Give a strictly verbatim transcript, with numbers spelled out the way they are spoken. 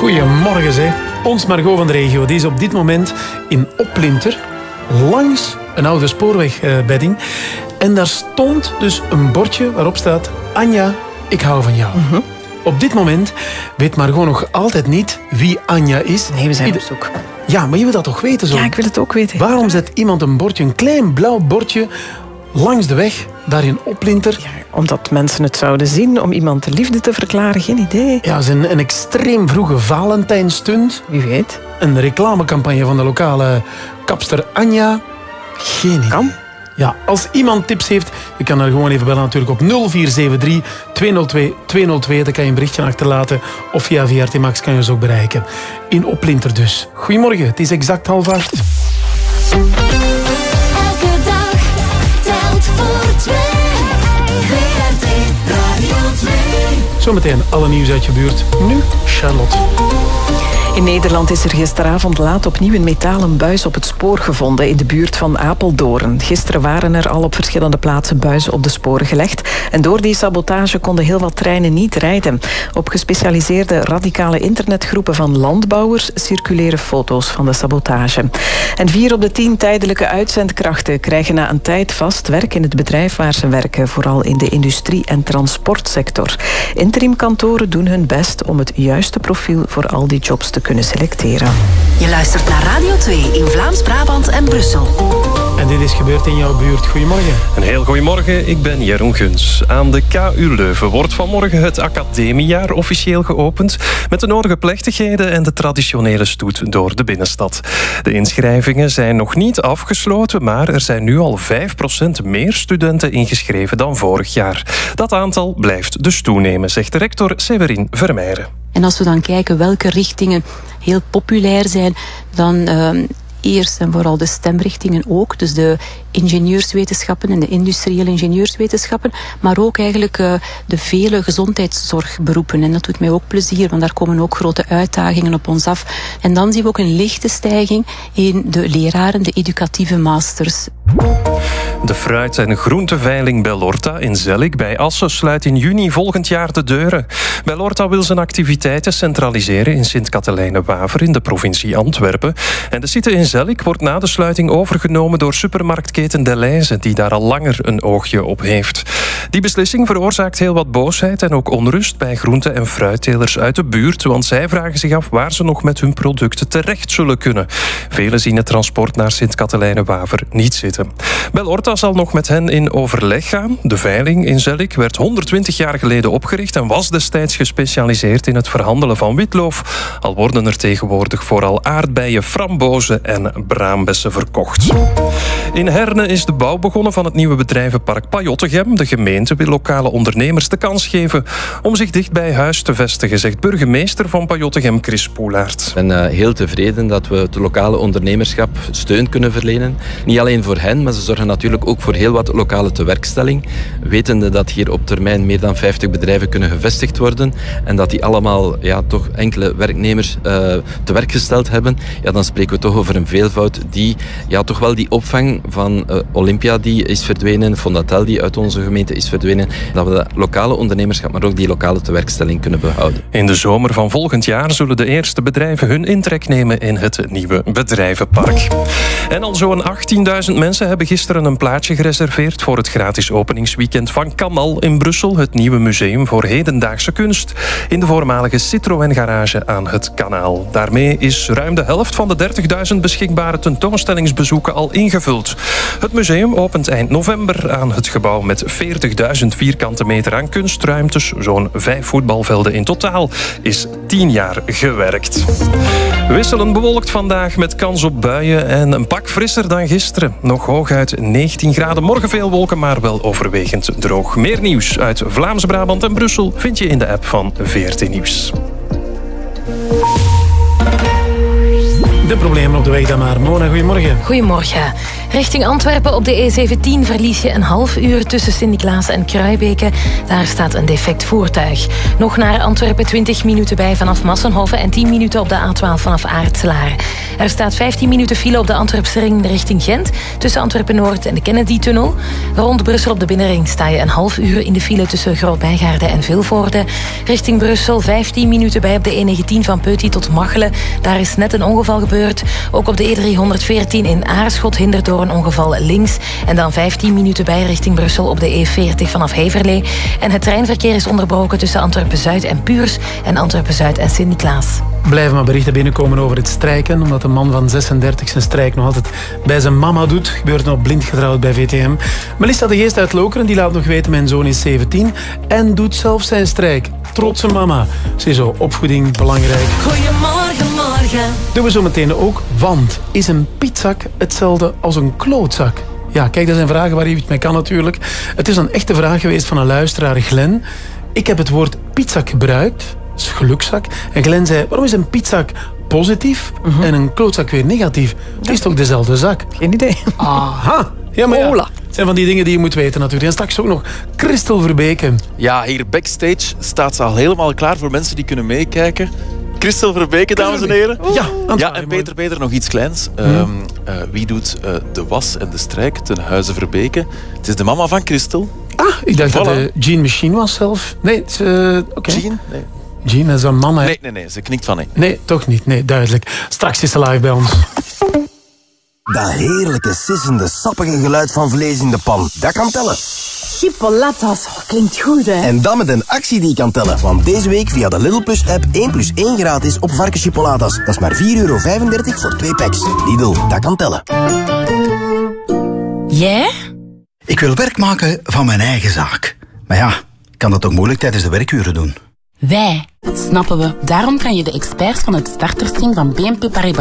Goedemorgen, zeg. Ons Margot van de regio, die is op dit moment in Oplinter, langs een oude spoorwegbedding. En daar stond dus een bordje waarop staat: Anja, ik hou van jou. Mm-hmm. Op dit moment weet Margot nog altijd niet wie Anja is. Nee, we zijn op zoek. Ja, maar je wil dat toch weten zo? Ja, ik wil het ook weten. Waarom zet iemand een bordje, een klein blauw bordje, langs de weg, daar in Oplinter? Ja, omdat mensen het zouden zien, om iemand de liefde te verklaren, geen idee. Ja, het is een, een extreem vroege Valentijnstunt. Wie weet. Een reclamecampagne van de lokale kapster Anja. Geen idee. Kan. Ja, als iemand tips heeft, je kan er gewoon even bellen natuurlijk op nul vier zeven drie twee nul twee twee nul twee. Daar kan je een berichtje achterlaten. Of via V R T Max kan je ons ook bereiken. In Oplinter dus. Goedemorgen, het is exact half acht. Elke dag telt voor twee. V R T Radio twee. Zometeen alle nieuws uit je buurt. Nu Charlotte. In Nederland is er gisteravond laat opnieuw een metalen buis op het spoor gevonden in de buurt van Apeldoorn. Gisteren waren er al op verschillende plaatsen buizen op de sporen gelegd. En door die sabotage konden heel wat treinen niet rijden. Op gespecialiseerde radicale internetgroepen van landbouwers circuleren foto's van de sabotage. En vier op de tien tijdelijke uitzendkrachten krijgen na een tijd vast werk in het bedrijf waar ze werken, vooral in de industrie- en transportsector. Interimkantoren doen hun best om het juiste profiel voor al die jobs te kunnen selecteren. Je luistert naar Radio twee in Vlaams-Brabant en Brussel. En dit is gebeurd in jouw buurt. Goedemorgen. Een heel goedemorgen, ik ben Jeroen Guns. Aan de K U Leuven wordt vanmorgen het academiejaar officieel geopend met de nodige plechtigheden en de traditionele stoet door de binnenstad. De inschrijvingen zijn nog niet afgesloten, maar er zijn nu al vijf procent meer studenten ingeschreven dan vorig jaar. Dat aantal blijft dus toenemen, zegt de rector Severin Vermeijeren. En als we dan kijken welke richtingen heel populair zijn, dan uh, eerst en vooral de stemrichtingen ook. Dus de ingenieurswetenschappen en de industriële ingenieurswetenschappen. Maar ook eigenlijk uh, de vele gezondheidszorgberoepen. En dat doet mij ook plezier, want daar komen ook grote uitdagingen op ons af. En dan zien we ook een lichte stijging in de leraren, de educatieve masters. De fruit- en groenteveiling Bellorta in Zellik bij Assen sluit in juni volgend jaar de deuren. Bellorta wil zijn activiteiten centraliseren in Sint-Katelijne-Waver in de provincie Antwerpen. En de site in Zellik wordt na de sluiting overgenomen door supermarktketen Delhaize, die daar al langer een oogje op heeft. Die beslissing veroorzaakt heel wat boosheid en ook onrust bij groente- en fruittelers uit de buurt, want zij vragen zich af waar ze nog met hun producten terecht zullen kunnen. Velen zien het transport naar Sint-Katelijne-Waver niet zitten. Bellorta zal nog met hen in overleg gaan. De veiling in Zellik werd honderdtwintig jaar geleden opgericht en was destijds gespecialiseerd in het verhandelen van witloof. Al worden er tegenwoordig vooral aardbeien, frambozen en braambessen verkocht. In Herne is de bouw begonnen van het nieuwe bedrijvenpark Pajottegem. De gemeente wil lokale ondernemers de kans geven om zich dicht bij huis te vestigen, zegt burgemeester van Pajottegem Chris Poelaert. Ik ben uh, heel tevreden dat we het lokale ondernemerschap steun kunnen verlenen. Niet alleen voor hen, maar ze zorgen natuurlijk ook voor heel wat lokale tewerkstelling. Wetende dat hier op termijn meer dan vijftig bedrijven kunnen gevestigd worden en dat die allemaal ja, toch enkele werknemers uh, te werk gesteld hebben, ja, dan spreken we toch over een veelvoud die ja, toch wel die opvang van uh, Olympia die is verdwenen, Fondatel die uit onze gemeente is verdwenen, dat we dat lokale ondernemerschap, maar ook die lokale tewerkstelling kunnen behouden. In de zomer van volgend jaar zullen de eerste bedrijven hun intrek nemen in het nieuwe bedrijvenpark. En al zo'n achttienduizend mensen hebben gisteren een plaatsje gereserveerd voor het gratis openingsweekend van Kamal in Brussel, het nieuwe museum voor hedendaagse kunst, in de voormalige Citroën garage aan het Kanaal. Daarmee is ruim de helft van de dertigduizend beschikbare tentoonstellingsbezoeken al ingevuld. Het museum opent eind november aan het gebouw met veertigduizend vierkante meter aan kunstruimtes, zo'n vijf voetbalvelden in totaal, is tien jaar gewerkt. Wisselend bewolkt vandaag met kans op buien en een pak frisser dan gisteren. Nog hooguit negentien graden, morgen veel wolken, maar wel overwegend droog. Meer nieuws uit Vlaams-Brabant en Brussel vind je in de app van V R T Nieuws. De problemen op de weg dan maar. Mona, goedemorgen. Goedemorgen. Richting Antwerpen op de E zeventien verlies je een half uur tussen Sint-Niklaas en Kruibeke. Daar staat een defect voertuig. Nog naar Antwerpen twintig minuten bij vanaf Massenhoven en tien minuten op de A twaalf vanaf Aartselaar. Er staat vijftien minuten file op de Antwerpse ring richting Gent tussen Antwerpen-Noord en de Kennedy-tunnel. Rond Brussel op de binnenring sta je een half uur in de file tussen Groot-Bijgaarde en Vilvoorde. Richting Brussel vijftien minuten bij op de E negentien van Peuty tot Machelen. Daar is net een ongeval gebeurd. Ook op de E driehonderdveertien in Aarschot hindert door een ongeval links. En dan vijftien minuten bij richting Brussel op de E veertig vanaf Heverlee. En het treinverkeer is onderbroken tussen Antwerpen-Zuid en Puurs en Antwerpen-Zuid en Sint-Niklaas. Blijven maar berichten binnenkomen over het strijken, omdat een man van zesendertig zijn strijk nog altijd bij zijn mama doet. Gebeurt nog blind getrouwd bij V T M. Melissa de Geest uit Lokeren die laat nog weten, mijn zoon is zeventien en doet zelf zijn strijk. Trotse mama. Ziezo, opvoeding belangrijk. Goedemorgen, morgen. Doen we zo meteen ook, want is een pietzak hetzelfde als een klootzak? Ja, kijk, dat zijn vragen waar je iets mee kan natuurlijk. Het is een echte vraag geweest van een luisteraar, Glenn. Ik heb het woord pietzak gebruikt, dat is gelukzak. En Glenn zei, waarom is een pietzak positief mm-hmm. en een klootzak weer negatief? Het is toch dezelfde zak? Geen idee. Aha. Ja, maar ja, het zijn van die dingen die je moet weten natuurlijk. En straks ook nog Christel Verbeke. Ja, hier backstage staat ze al helemaal klaar voor mensen die kunnen meekijken. Christel Verbeke, dames en heren. Ja, ja en Peter Peter nog iets kleins. Hmm. Um, uh, wie doet uh, de was en de strijk ten huize Verbeke? Het is de mama van Christel. Ah, ik dacht voilà. dat de Jean Machine was zelf. Nee, het is... Uh, okay. Jean? Nee. Jean is een man. Hè? Nee, nee, nee, ze knikt van nee. Nee, toch niet. Nee, duidelijk. Straks is ze live bij ons. Dat heerlijke, sissende, sappige geluid van vlees in de pan, dat kan tellen. Chipolatas, oh, klinkt goed hè. En dat met een actie die kan tellen. Want deze week via de Lidl Plus app één plus één gratis op varkenschipolatas. Dat is maar vier euro vijfendertig voor twee packs. Lidl, dat kan tellen. Jij? Yeah? Ik wil werk maken van mijn eigen zaak. Maar ja, ik kan dat toch moeilijk tijdens de werkuren doen. Wij, snappen we. Daarom kan je de experts van het startersteam van B N P Paribas